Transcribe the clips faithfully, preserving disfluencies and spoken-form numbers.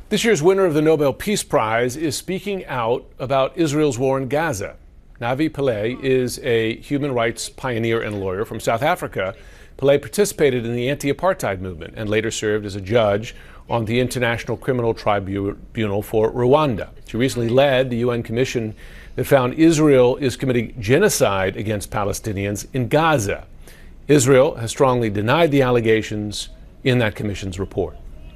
This year's winner of the Nobel Peace Prize is speaking out about Israel's war in Gaza. Navi Pillay is a human rights pioneer and lawyer from South Africa. Pillay participated in the anti-apartheid movement and later served as a judge on the International Criminal Tribunal for Rwanda. She recently led the U N commission that found Israel is committing genocide against Palestinians in Gaza. Israel has strongly denied the allegations in that commission's report.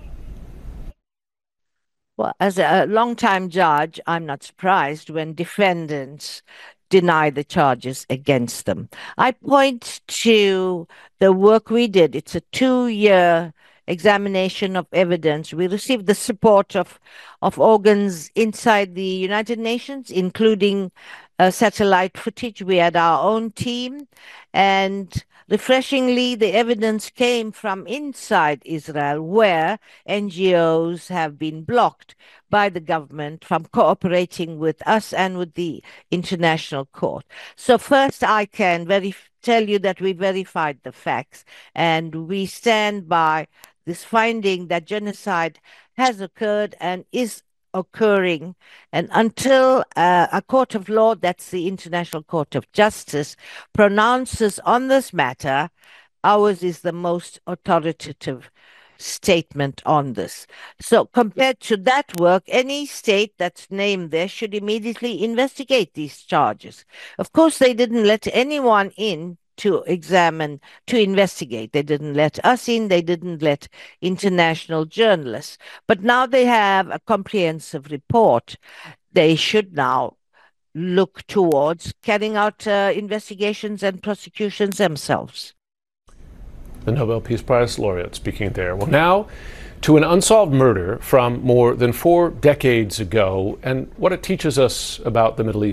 Well, as a longtime judge, I'm not surprised when defendants deny the charges against them. I point to the work we did. It's a two-year examination of evidence. We received the support of, of organs inside the United Nations, including uh, satellite footage. We had our own team, and refreshingly, the evidence came from inside Israel, where N G Os have been blocked by the government from cooperating with us and with the International Court. So first, I can verif- tell you that we verified the facts, and we stand by this finding that genocide has occurred and is occurring, and until uh, a court of law, that's the International Court of Justice, pronounces on this matter, ours is the most authoritative statement on this. So compared to that work, any state that's named there should immediately investigate these charges. Of course, they didn't let anyone in to examine, to investigate. They didn't let us in, they didn't let international journalists. But now they have a comprehensive report. They should now look towards carrying out uh, investigations and prosecutions themselves. The Nobel Peace Prize laureate speaking there. Well, now to an unsolved murder from more than four decades ago and what it teaches us about the Middle East.